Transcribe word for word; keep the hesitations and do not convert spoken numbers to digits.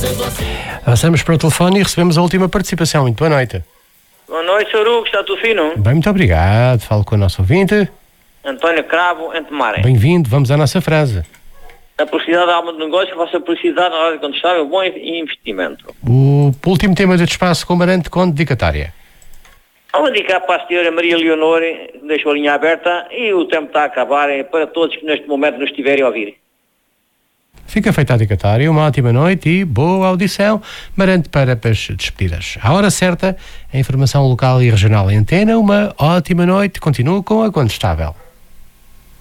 Avançamos para o telefone e recebemos a última participação. Muito boa noite. Boa noite, senhor Hugo, está tudo fino? Bem, muito obrigado. Falo com o nosso ouvinte. António Cravo, em Tomare. Bem-vindo, vamos à nossa frase. A publicidade da alma do negócio, faça publicidade na hora de contestável, bom investimento. O último tema deste espaço com Marante com dedicatória. Vou dedicar para a senhora Maria Leonor, deixo a linha aberta e o tempo está a acabar para todos que neste momento nos estiverem a ouvir. Fica feita a dedicatória, uma ótima noite e boa audição. Marante para as despedidas. À hora certa, a informação local e regional em antena. Uma ótima noite. Continuo com a Contestável.